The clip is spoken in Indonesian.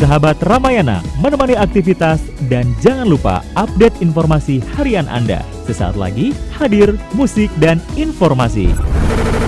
sahabat Ramayana, menemani aktivitas dan jangan lupa update informasi harian Anda. Sesaat lagi hadir musik dan informasi.